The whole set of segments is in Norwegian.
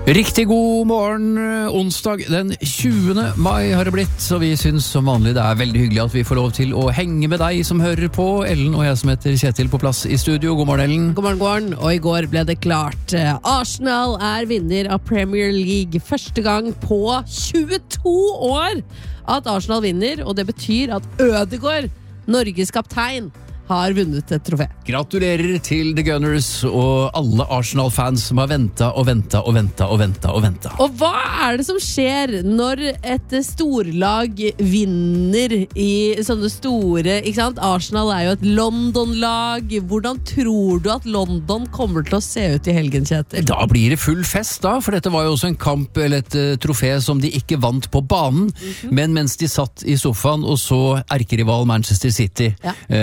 Riktig god morgen, onsdag den 20. mai har det blitt, og vi synes som vanlig det veldig hyggelig at vi får lov til å henge med deg som hører på. Ellen og jeg som heter Kjetil på plass i studio. God morgen, Ellen. God morgen, og i går ble det klart. Arsenal vinner av Premier League første gang på 22 år at Arsenal vinner, og det betyr at Ødegaard, Norges kaptein, har vunnet et trofé. Gratulerer til The Gunners og alle Arsenal-fans som har ventet og ventet og ventet og ventet og ventet. Og hva det som skjer når et storlag vinner i sånne store, ikke sant? Arsenal jo et London-lag. Hvordan tror du at London kommer til å se ut i helgen, Kjetil? Da blir det full fest da, for dette var jo også en kamp eller et trofé som de ikke vant på banen, men mens de satt i sofaen og så erkerival Manchester City,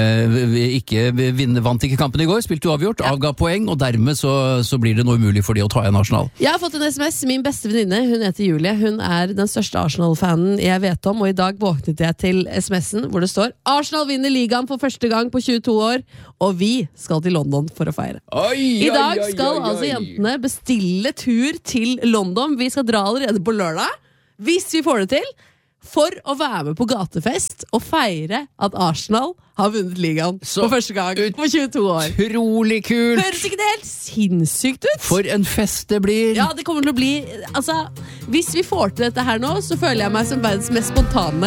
vant ikke kampen i går, spilte uavgjort, avga poeng, og dermed så blir det nå umulig for de å ta igjen Arsenal. Jeg har fått en SMS, min beste venninne, hun heter Julie, hun den største Arsenal-fanen jeg vet om, og i dag våknet jeg til SMS-en hvor det står Arsenal vinner ligaen for første gang på 22 år, og vi skal til London for å feire. I dag skal jentene bestille tur til London. Vi skal dra allerede på lørdag, hvis vi får det til, for å være med på gatefest og feire at Arsenal har vunnet ligaen på første gang på 22 år. Utrolig kult! Høres ikke det helt sinnssykt ut? For en fest det blir! Ja, det kommer til å bli, hvis vi får til dette her nå, så føler jeg meg som verdens mest spontane